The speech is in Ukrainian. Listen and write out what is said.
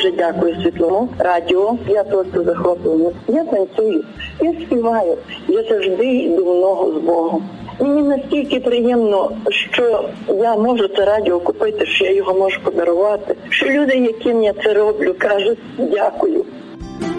дуже дякую Світлому радіо. Я просто захоплена. Я танцюю, я співаю. Я завжди йду в ногу з Богом. Мені настільки приємно, що я можу це радіо купити, що я його можу подарувати. Що люди, яким я це роблю, кажуть дякую.